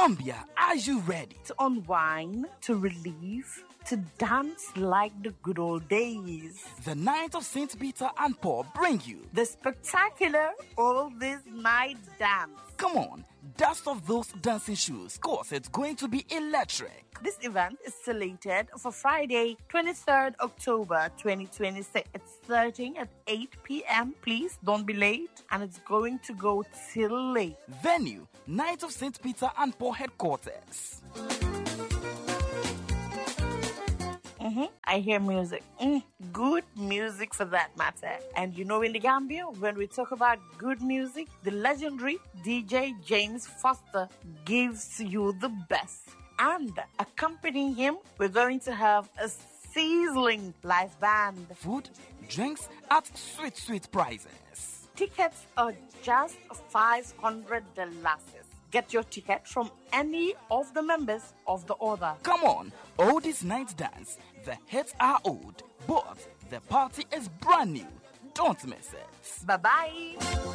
Gambia, are you ready? To unwind, to relieve, to dance like the good old days. The Night of St. Peter and Paul bring you the spectacular All This Night Dance. Come on, dust off those dancing shoes, cause it's going to be electric. This event is slated for Friday, 23rd October 2026. It's starting at 8 p.m. Please don't be late, and it's going to go till late. Venue, Night of St. Peter and Paul headquarters. I hear music. Good music for that matter. And you know, in the Gambia, when we talk about good music, the legendary DJ James Foster gives you the best. And accompanying him, we're going to have a sizzling live band. Food, drinks at sweet prices. Tickets are just $500. Get your ticket from any of the members of the order. Come on, all this night dance. The hits are old, but the party is brand new. Don't miss it. Bye-bye.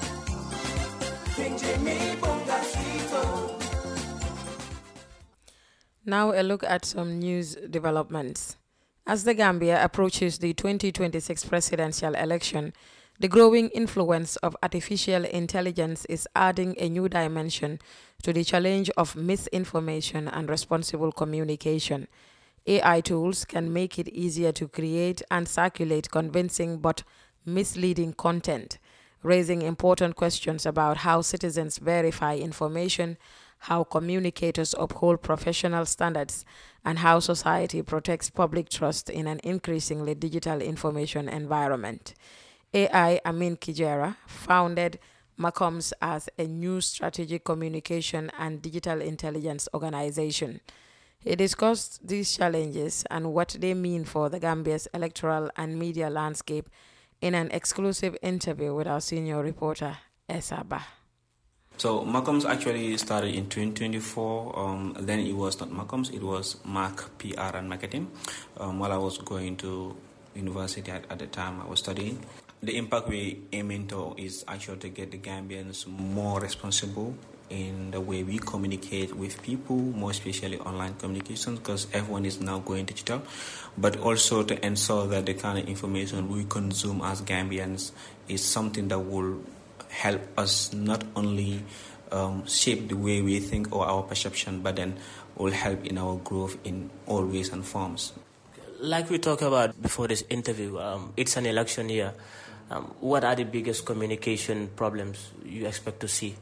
Now a look at some news developments. As the Gambia approaches the 2026 presidential election, the growing influence of artificial intelligence is adding a new dimension to the challenge of misinformation and responsible communication. AI tools can make it easier to create and circulate convincing but misleading content, raising important questions about how citizens verify information, how communicators uphold professional standards, and how society protects public trust in an increasingly digital information environment. AI Amin Kijera founded MACOMS as a new strategic communication and digital intelligence organization. He discussed these challenges and what they mean for the Gambia's electoral and media landscape in an exclusive interview with our senior reporter, Esaba. So MACOMS actually started in 2024. Then it was not MACOMS, it was MAC PR and Marketing. While I was going to university at the time I was studying. The impact we aiming to is actually to get the Gambians more responsible in the way we communicate with people, more especially online communications, because everyone is now going digital, but also to ensure that the kind of information we consume as Gambians is something that will help us not only shape the way we think or our perception, but then will help in our growth in all ways and forms. Like we talked about before this interview, it's an election year. What are the biggest communication problems you expect to see?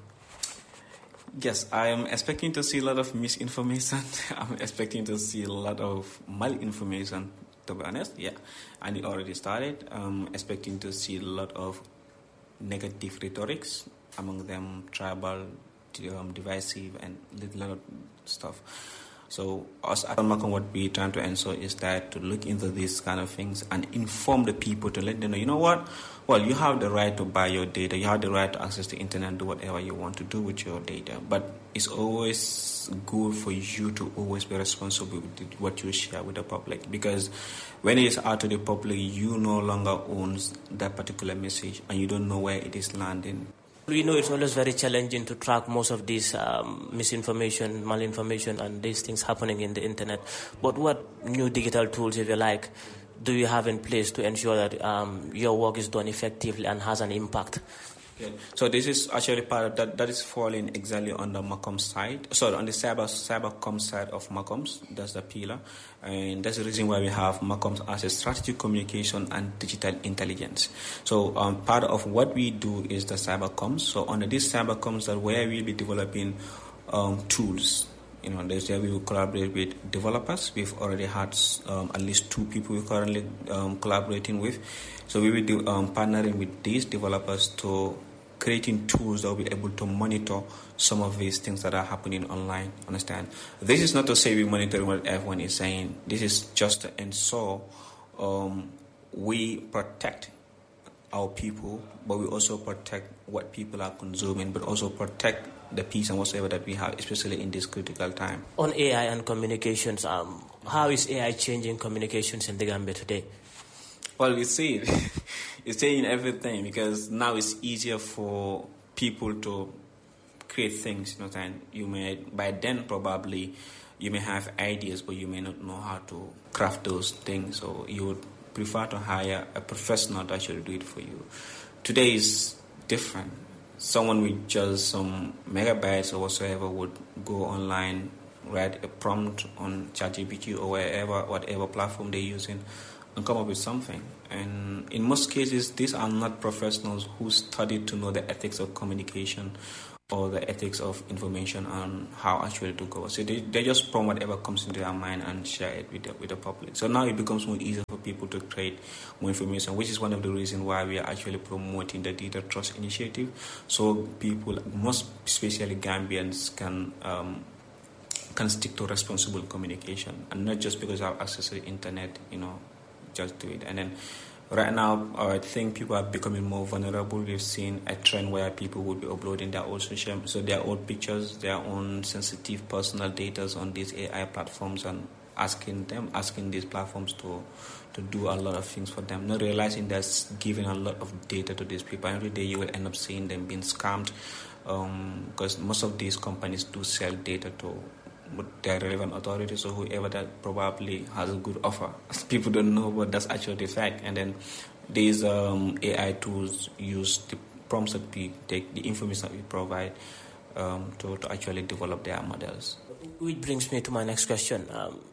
Yes, I am expecting to see a lot of misinformation. I'm expecting to see a lot of malinformation, to be honest. Yeah, and it already started. I'm expecting to see a lot of negative rhetorics, among them tribal, divisive, and a lot of stuff. So us at MACOM, what we're trying to ensure is that to look into these kind of things and inform the people to let them know, you know what? Well, you have the right to buy your data. You have the right to access the internet and do whatever you want to do with your data. But it's always good for you to always be responsible with what you share with the public. Because when it is out to the public, you no longer own that particular message and you don't know where it is landing. We know it's always very challenging to track most of these misinformation, malinformation, and these things happening in the internet. But what new digital tools, if you like, do you have in place to ensure that your work is done effectively and has an impact? Okay. So this is actually part of that. That is falling exactly on the MACOMS side. So on the cybercom side of MACOMS, that's the pillar, and that's the reason why we have MACOMS as a strategic communication and digital intelligence. So part of what we do is the cybercoms. So under this cybercoms, that where we'll be developing tools. You know, there's where we will collaborate with developers. We've already had at least 2 people we're currently collaborating with. So we will do partnering with these developers to creating tools that will be able to monitor some of these things that are happening online. Understand? This is not to say we monitor what everyone is saying. This is just to ensure we protect our people, but we also protect what people are consuming, but also protect the peace and whatsoever that we have, especially in this critical time. On AI and communications, how is AI changing communications in the Gambia today? Well, we see it. It's changing everything because now it's easier for people to create things, and you may, by then probably, you may have ideas, but you may not know how to craft those things, so you would prefer to hire a professional to actually do it for you. Today is different. Someone with just some megabytes or whatsoever would go online, write a prompt on ChatGPT or whatever platform they're using, and come up with something. And in most cases, these are not professionals who studied to know the ethics of communication or the ethics of information and how actually to go. So they just prompt whatever comes into their mind and share it with the public. So now it becomes more easier for people to create more information, which is one of the reasons why we are actually promoting the Data Trust Initiative. So people, most especially Gambians, can stick to responsible communication, and not just because I have access to the internet, just do it. And then right now, I think people are becoming more vulnerable. We've seen a trend where people would be uploading their own pictures, their own sensitive personal data on these AI platforms, and asking these platforms to do a lot of things for them, not realizing that's giving a lot of data to these people. Every day you will end up seeing them being scammed, because most of these companies do sell data to their relevant authorities or whoever that probably has a good offer. People don't know, but that's actually the fact. And then these AI tools use the prompts that we take, the information that we provide, to actually develop their models. Which brings me to my next question.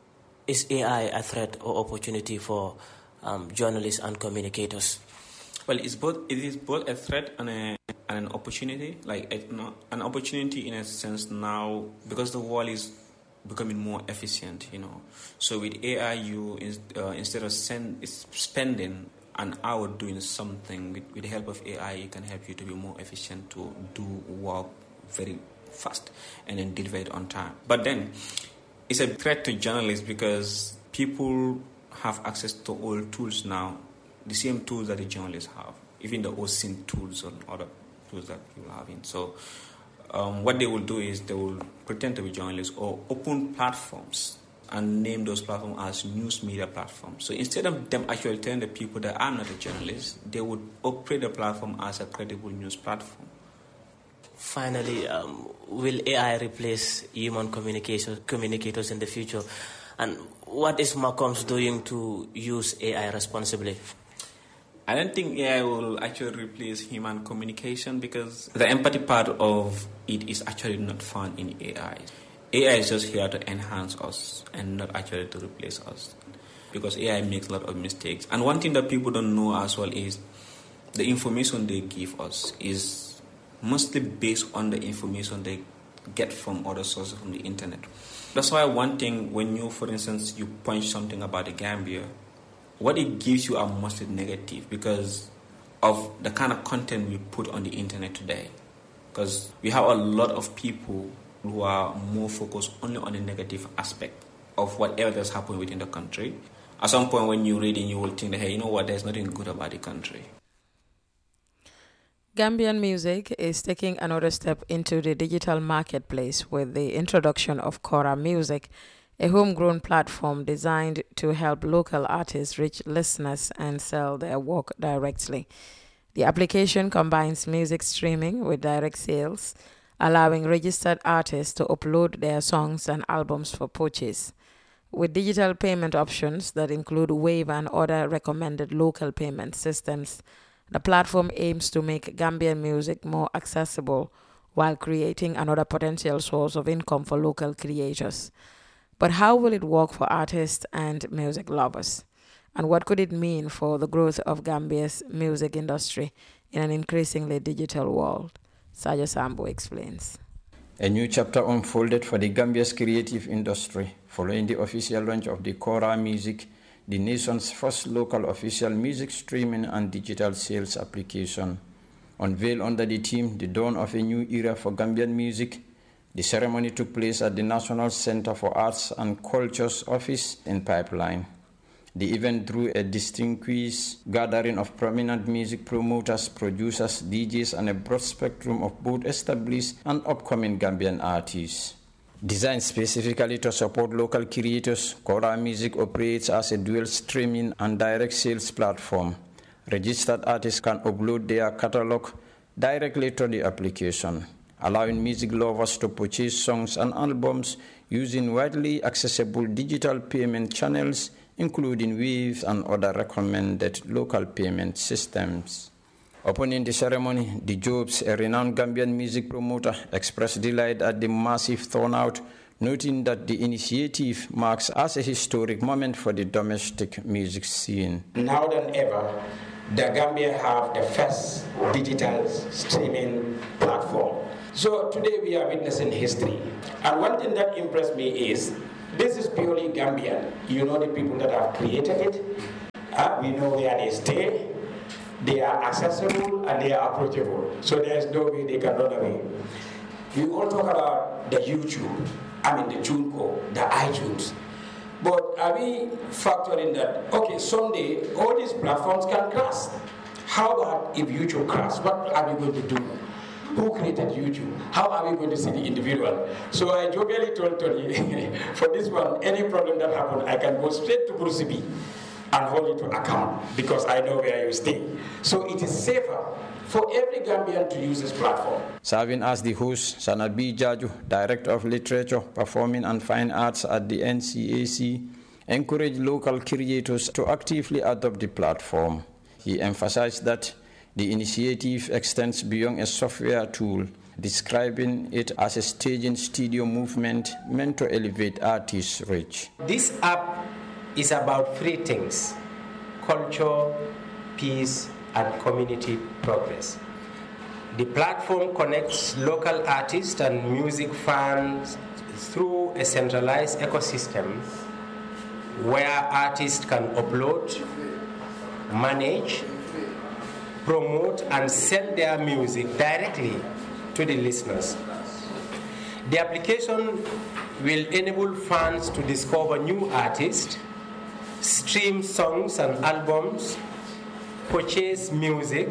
Is AI a threat or opportunity for journalists and communicators? Well, it is both a threat and an opportunity. An opportunity in a sense now, because the world is becoming more efficient, So with AI, you instead of spending an hour doing something, with the help of AI, it can help you to be more efficient, to do work very fast and then deliver it on time. But then it's a threat to journalists because people have access to all tools now, the same tools that the journalists have, even the OSINT tools and other tools that people have in. So what they will do is they will pretend to be journalists or open platforms and name those platforms as news media platforms. So instead of them actually telling the people that I'm not a journalist, they would operate the platform as a credible news platform. Finally, will AI replace human communicators in the future? And what is Macoms doing to use AI responsibly? I don't think AI will actually replace human communication because the empathy part of it is actually not found in AI. AI is just here to enhance us and not actually to replace us, because AI makes a lot of mistakes. And one thing that people don't know as well is the information they give us is mostly based on the information they get from other sources from the internet. That's why one thing, when you, for instance, you punch something about the Gambia, what it gives you are mostly negative because of the kind of content we put on the internet today. Because we have a lot of people who are more focused only on the negative aspect of whatever that's happening within the country. At some point when you're reading, you will think that, hey, you know what, there's nothing good about the country. Gambian Music is taking another step into the digital marketplace with the introduction of Kora Music, a homegrown platform designed to help local artists reach listeners and sell their work directly. The application combines music streaming with direct sales, allowing registered artists to upload their songs and albums for purchase. With digital payment options that include Wave and other recommended local payment systems, the platform aims to make Gambian music more accessible while creating another potential source of income for local creators. But how will it work for artists and music lovers? And what could it mean for the growth of Gambia's music industry in an increasingly digital world? Saja Sambo explains. A new chapter unfolded for the Gambia's creative industry following the official launch of the Kora Music, the nation's first local official music streaming and digital sales application. Unveiled under the theme, The Dawn of a New Era for Gambian Music, the ceremony took place at the National Center for Arts and Culture's office in Pipeline. The event drew a distinguished gathering of prominent music promoters, producers, DJs, and a broad spectrum of both established and upcoming Gambian artists. Designed specifically to support local creators, Kora Music operates as a dual streaming and direct sales platform. Registered artists can upload their catalog directly to the application. allowing music lovers to purchase songs and albums using widely accessible digital payment channels, including Wave and other recommended local payment systems. Opening the ceremony, the Jobs, a renowned Gambian music promoter, expressed delight at the massive turnout, noting that the initiative marks as a historic moment for the domestic music scene. Now than ever, the Gambia have the first digital streaming platform. So today we are witnessing history. And one thing that impressed me is, this is purely Gambian. You know the people that have created it. We know where they stay. They are accessible and they are approachable. So there is no way they can run away. We all talk about the YouTube, the TuneCore, the iTunes. But are we factoring that, okay, someday all these platforms can crash? How about if YouTube crashes? What are we going to do? Who created YouTube? How are we going to see the individual? So I jokingly told Tony, for this one, any problem that happens, I can go straight to Bruce B and hold it to account because I know where you stay. So it is safer for every Gambian to use this platform. Serving as the host, Sanabi Jaju, Director of Literature, Performing and Fine Arts at the NCAC, encouraged local creators to actively adopt the platform. He emphasized that the initiative extends beyond a software tool, describing it as a staging studio movement meant to elevate artists' reach. This app is about three things: culture, peace, and community progress. The platform connects local artists and music fans through a centralized ecosystem where artists can upload, manage, promote, and sell their music directly to the listeners. The application will enable fans to discover new artists, stream songs and albums, purchase music,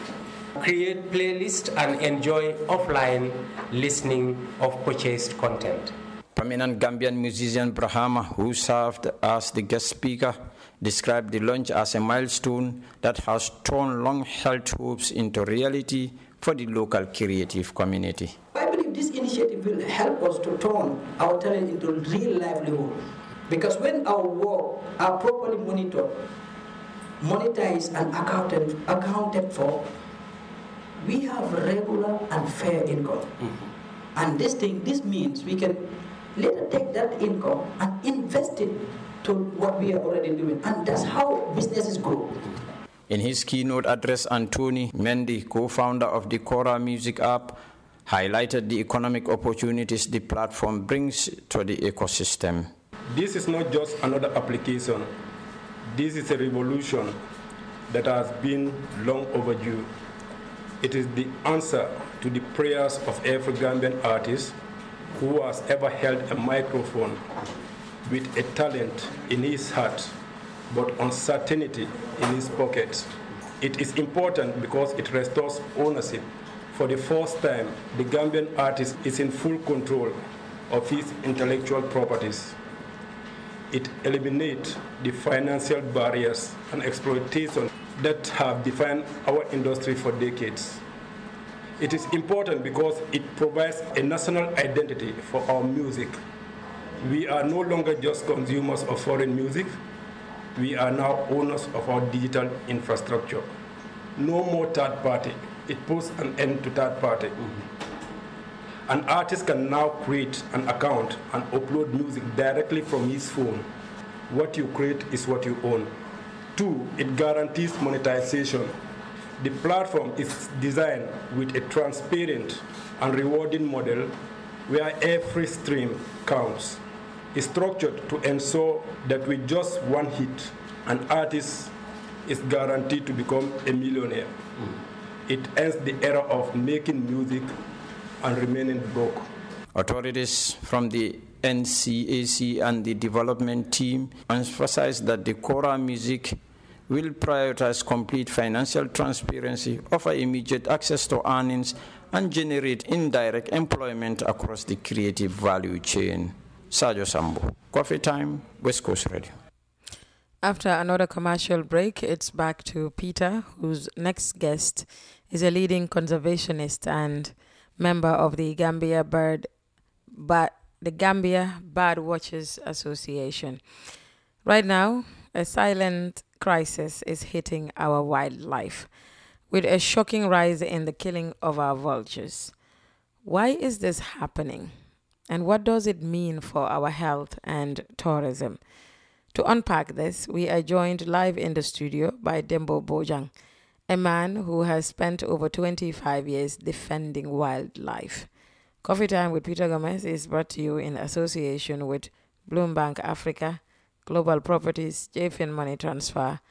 create playlists, and enjoy offline listening of purchased content. Prominent Gambian musician Brahama, who served as the guest speaker, described the launch as a milestone that has turned long-held hopes into reality for the local creative community. I believe this initiative will help us to turn our talent into real livelihood, because when our work are properly monitored, monetized and accounted for, we have regular and fair income. Mm-hmm. And this means we can later take that income and invest it to what we are already doing. And that's how businesses grow. In his keynote address, Anthony Mendy, co-founder of the Kora Music app, highlighted the economic opportunities the platform brings to the ecosystem. This is not just another application. This is a revolution that has been long overdue. It is the answer to the prayers of every Gambian artist who has ever held a microphone with a talent in his heart but uncertainty in his pocket. It is important because it restores ownership. For the first time, the Gambian artist is in full control of his intellectual properties. It eliminates the financial barriers and exploitation that have defined our industry for decades. It is important because it provides a national identity for our music. We are no longer just consumers of foreign music. We are now owners of our digital infrastructure. No more third party. It puts an end to third party. Mm-hmm. An artist can now create an account and upload music directly from his phone. What you create is what you own. 2, it guarantees monetization. The platform is designed with a transparent and rewarding model where every stream counts. It's structured to ensure that with just one hit, an artist is guaranteed to become a millionaire. It ends the era of making music and remaining broke. Authorities from the NCAC and the development team emphasized that the Kora Music will prioritize complete financial transparency, offer immediate access to earnings, and generate indirect employment across the creative value chain. Sajo Sambo, Coffee Time, West Coast Radio. After another commercial break, it's back to Peter, whose next guest is a leading conservationist and member of the Gambia Bird Watchers Association. Right now, a silent crisis is hitting our wildlife, with a shocking rise in the killing of our vultures. Why is this happening? And what does it mean for our health and tourism? To unpack this, we are joined live in the studio by Dembo Bojang, a man who has spent over 25 years defending wildlife. Coffee Time with Peter Gomez is brought to you in association with Bloombank Africa, Global Properties, JFIN Money Transfer,